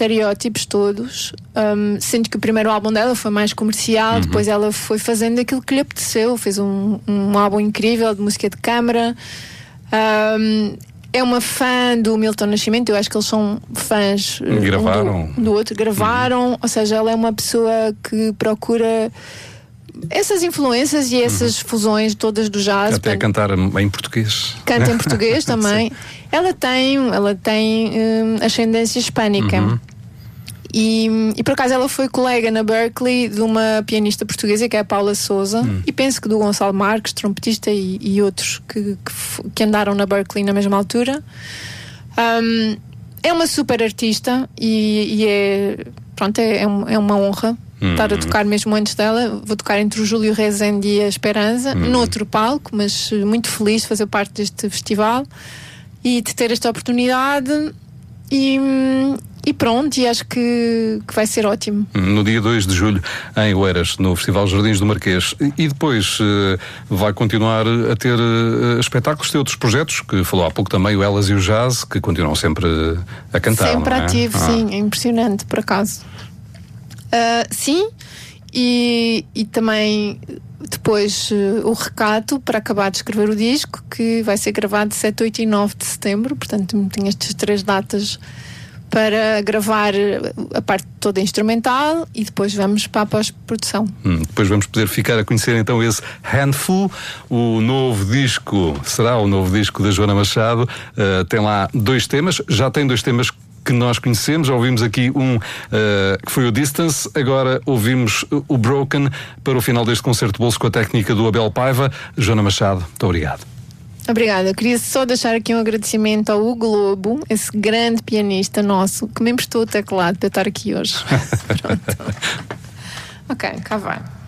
estereótipos todos, sendo que o primeiro álbum dela foi mais comercial. Depois ela foi fazendo aquilo que lhe apeteceu, fez um álbum incrível de música de câmara. É uma fã do Milton Nascimento, eu acho que eles são fãs um do outro, gravaram, ou seja, ela é uma pessoa que procura essas influências e essas fusões todas do jazz. Até cantar em português. Canta em português também. Ela tem ascendência hispânica. E por acaso ela foi colega na Berklee de uma pianista portuguesa que é a Paula Sousa, e penso que do Gonçalo Marques, trompetista, e outros que andaram na Berklee na mesma altura. É uma super artista e é uma honra estar a tocar mesmo antes dela. Vou tocar entre o Júlio Rezende e a Esperança, noutro palco, mas muito feliz de fazer parte deste festival e de ter esta oportunidade. E pronto, e acho que vai ser ótimo. No dia 2 de julho, em Oeiras, no Festival Jardins do Marquês. E depois vai continuar a ter espetáculos, ter outros projetos, que falou há pouco também, o Elas e o Jazz, que continuam sempre a cantar. Sempre ativo, sim, é impressionante, por acaso. Sim, e também depois o Recato, para acabar de escrever o disco, que vai ser gravado 7, 8 e 9 de setembro. Portanto, tenho estas 3 datas para gravar a parte toda instrumental e depois vamos para a pós-produção. Depois vamos poder ficar a conhecer então esse Handful, o novo disco, será o novo disco da Joana Machado. Tem lá 2 temas, já tem 2 temas que nós conhecemos. Já ouvimos aqui que foi o Distance, agora ouvimos o Broken para o final deste concerto de bolso com a técnica do Abel Paiva. Joana Machado, muito obrigado. Obrigada. Eu queria só deixar aqui um agradecimento ao Hugo Lobo, esse grande pianista nosso, que me emprestou o teclado para eu estar aqui hoje. Pronto. Ok, cá vai.